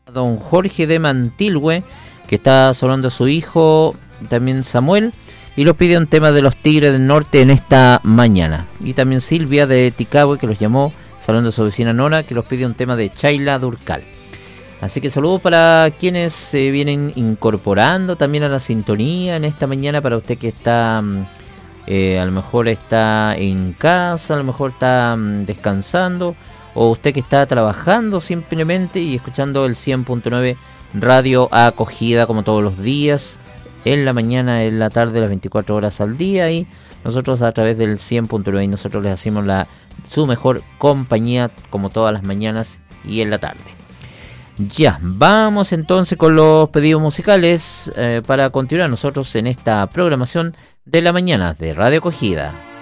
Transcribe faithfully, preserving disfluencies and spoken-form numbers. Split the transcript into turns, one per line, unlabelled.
don Jorge de Mantilhue, que está saludando a su hijo, también Samuel, y los pide un tema de los Tigres del Norte en esta mañana. Y también Silvia de Ticahue, que los llamó, saludando a su vecina Nora, que los pide un tema de Chayla Durcal. Así que saludos para quienes se vienen incorporando también a la sintonía en esta mañana, para usted que está, eh, a lo mejor está en casa, a lo mejor está um, descansando, o usted que está trabajando simplemente y escuchando el cien punto nueve Radio Acogida como todos los días, en la mañana, en la tarde, las veinticuatro horas al día, y nosotros a través del cien punto nueve, y nosotros les hacemos la, su mejor compañía como todas las mañanas y en la tarde. Ya, vamos entonces con los pedidos musicales eh, para continuar nosotros en esta programación de la mañana de Radio Acogida.